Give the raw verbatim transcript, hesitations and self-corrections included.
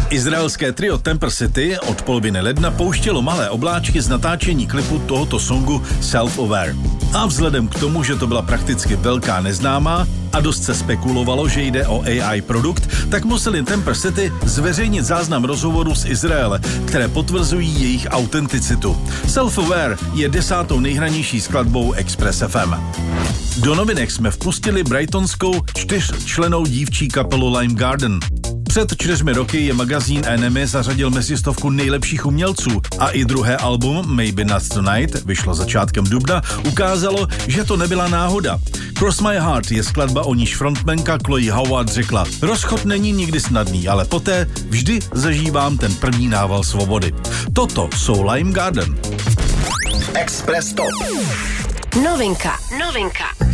Izraelské trio Temper City od poloviny ledna pouštělo malé obláčky z natáčení klipu tohoto songu Self-Aware. A vzhledem k tomu, že to byla prakticky velká neznámá a dost se spekulovalo, že jde o A I produkt, tak museli Temper City zveřejnit záznam rozhovoru z Izraele, které potvrzují jejich autenticitu. Self-Aware je desátou nejhranější skladbou Express F M. Do novinek jsme vpustili brightonskou čtyřčlennou dívčí kapelu Lime Garden. Před čtyřmi roky je magazín Enemy zařadil mezi stovku nejlepších umělců a i druhé album Maybe Not Tonight, vyšlo začátkem dubna, ukázalo, že to nebyla náhoda. Cross My Heart je skladba, o níž frontmanka Chloe Howard řekla: rozchod není nikdy snadný, ale poté vždy zažívám ten první nával svobody. Toto jsou Lime Garden. Express Top. Novinka, novinka.